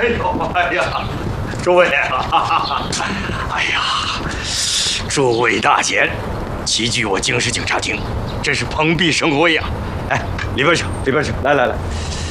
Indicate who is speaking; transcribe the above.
Speaker 1: 哎呦，哎呀，诸位啊，哎呀，诸位大贤，齐聚我京师警察厅，真是蓬荜生辉呀！哎，李班长，李班长，来来来，